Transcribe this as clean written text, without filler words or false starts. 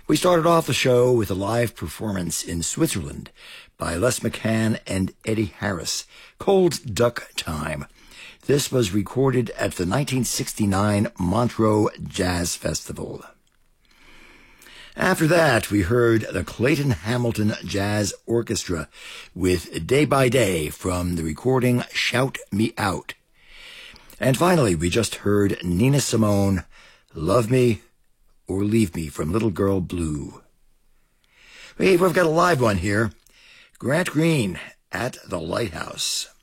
We started off the show with a live performance in Switzerland by Les McCann and Eddie Harris, Cold Duck Time. This was recorded at the 1969 Montreux Jazz Festival. After that, we heard the Clayton Hamilton Jazz Orchestra with Day by Day from the recording Shout Me Out. And finally, we just heard Nina Simone, Love Me or Leave Me from Little Girl Blue. Hey, we've got a live one here. Grant Green at the Lighthouse.